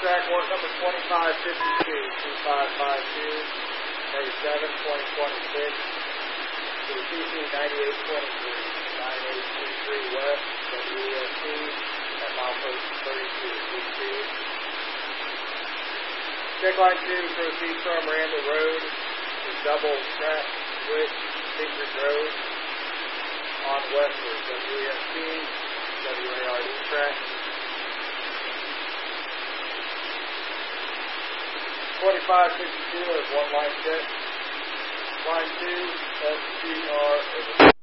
track work number 2552, 2552, May 7, 2026, to the PC 9823, 9823 West, WESC, at milepost 32, PC. Check line 2 proceeds from Randall Road to double track switch Secret Road on westward, WESC, WARD track. 2562 is one line check. Line 2, SGR.